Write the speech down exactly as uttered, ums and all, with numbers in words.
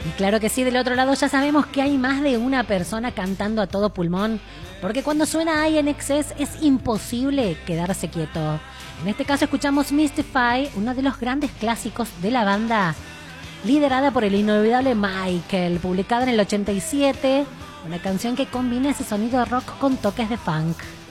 Y claro que sí, del otro lado ya sabemos que hay más de una persona cantando a todo pulmón, porque cuando suena I N X S es imposible quedarse quieto. En este caso escuchamos Mystify, uno de los grandes clásicos de la banda, liderada por el inolvidable Michael, publicada en el ochenta y siete, una canción que combina ese sonido rock con toques de funk.